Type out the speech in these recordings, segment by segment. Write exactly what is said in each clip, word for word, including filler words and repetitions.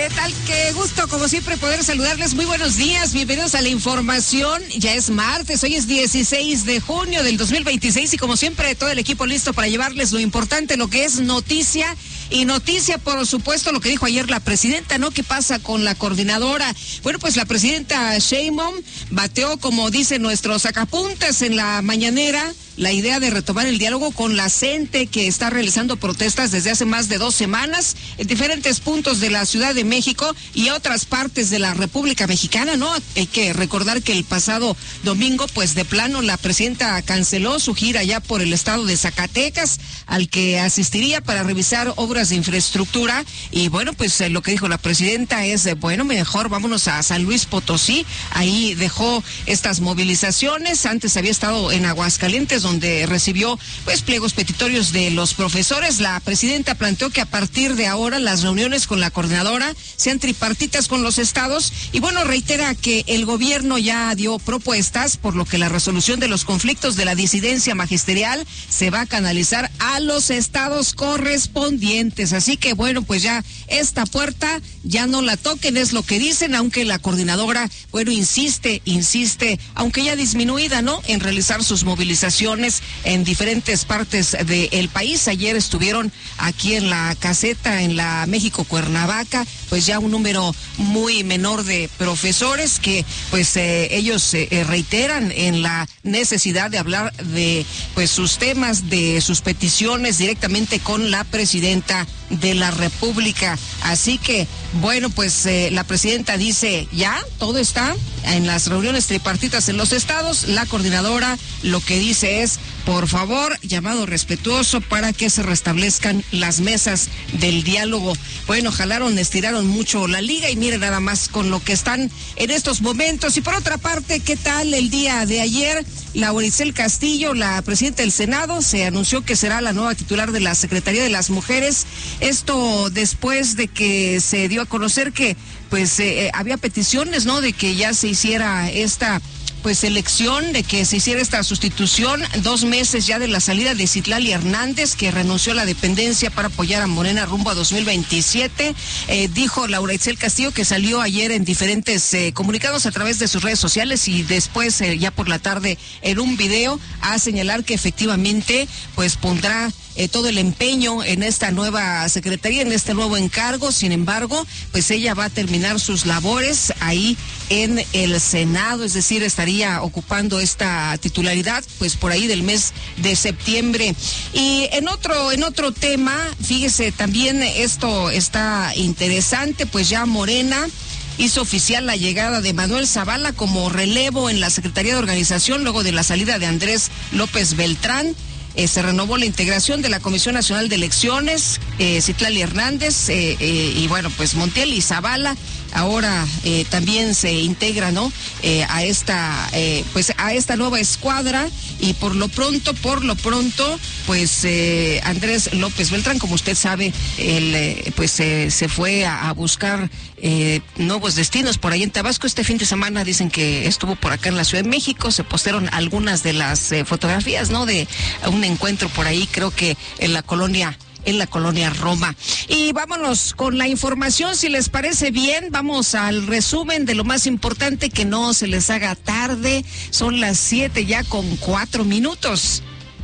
¿Qué tal? Qué gusto, como siempre, poder saludarles. Muy buenos días, bienvenidos a la información. Ya es martes, hoy es dieciséis de junio del dos mil veintiséis y como siempre, todo el equipo listo para llevarles lo importante, lo que es noticia. Y noticia, por supuesto, lo que dijo ayer la presidenta, ¿no? ¿Qué pasa con la coordinadora? Bueno, pues la presidenta Sheinbaum bateó, como dicen nuestros sacapuntas en la mañanera, la idea de retomar el diálogo con la gente que está realizando protestas desde hace más de dos semanas en diferentes puntos de la Ciudad de México y otras partes de la República Mexicana, ¿no? Hay que recordar que el pasado domingo, pues de plano, la presidenta canceló su gira ya por el estado de Zacatecas, al que asistiría para revisar obras de infraestructura. Y bueno, pues eh, lo que dijo la presidenta es, eh, bueno, mejor vámonos a San Luis Potosí. Ahí dejó estas movilizaciones. Antes había estado en Aguascalientes, donde recibió pues pliegos petitorios de los profesores. La presidenta planteó que a partir de ahora las reuniones con la coordinadora sean tripartitas con los estados y bueno, reitera que el gobierno ya dio propuestas, por lo que la resolución de los conflictos de la disidencia magisterial se va a canalizar a los estados correspondientes. Así que bueno, pues ya esta puerta ya no la toquen, es lo que dicen, aunque la coordinadora, bueno, insiste, insiste, aunque ya disminuida, ¿no?, en realizar sus movilizaciones en diferentes partes del país. Ayer estuvieron aquí en la caseta, en la México Cuernavaca, pues ya un número muy menor de profesores que pues eh, ellos eh, reiteran en la necesidad de hablar de pues sus temas, de sus peticiones directamente con la presidenta de la República. Así que bueno, pues eh, la presidenta dice, ya todo está en las reuniones tripartitas en los estados. La coordinadora lo que dice es, por favor, llamado respetuoso para que se restablezcan las mesas del diálogo. Bueno, jalaron, estiraron mucho la liga y miren nada más con lo que están en estos momentos. Y por otra parte, ¿qué tal el día de ayer? Laura Itzel Castillo, la presidenta del Senado, se anunció que será la nueva titular de la Secretaría de las Mujeres. Esto después de que se dio a conocer que pues eh, había peticiones, ¿no?, de que ya se hiciera esta pues elección, de que se hiciera esta sustitución, dos meses ya de la salida de Citlali Hernández, que renunció a la dependencia para apoyar a Morena rumbo a dos mil veintisiete. Eh, dijo Laura Itzel Castillo, que salió ayer en diferentes eh, comunicados a través de sus redes sociales y después eh, ya por la tarde en un video, a señalar que efectivamente pues pondrá Eh, todo el empeño en esta nueva secretaría, en este nuevo encargo. Sin embargo, pues ella va a terminar sus labores ahí en el Senado, es decir, estaría ocupando esta titularidad pues por ahí del mes de septiembre. Y en otro en otro tema, fíjese, también esto está interesante, pues ya Morena hizo oficial la llegada de Manuel Zavala como relevo en la Secretaría de Organización luego de la salida de Andrés López Beltrán. Eh, se renovó la integración de la Comisión Nacional de Elecciones, eh, Citlali Hernández eh, eh, y bueno, pues Montiel y Zavala ahora eh, también se integra, ¿no?, eh, a esta eh, pues a esta nueva escuadra. Y por lo pronto, por lo pronto, pues eh, Andrés López Beltrán, como usted sabe, él eh, pues eh, se fue a, a buscar eh, nuevos destinos por ahí en Tabasco. Este fin de semana dicen que estuvo por acá en la Ciudad de México. Se postearon algunas de las eh, fotografías, ¿no?, de un encuentro por ahí, creo que en la colonia en la colonia Roma. Y vámonos con la información, si les parece bien. Vamos al resumen de lo más importante, que no se les haga tarde. Son las siete ya con cuatro minutos.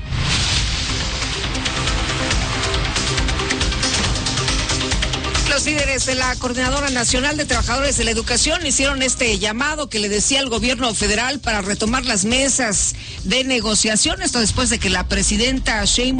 Los líderes de la Coordinadora Nacional de Trabajadores de la Educación hicieron este llamado que le decía al gobierno federal para retomar las mesas de negociación. Esto después de que la presidenta Sheinbaum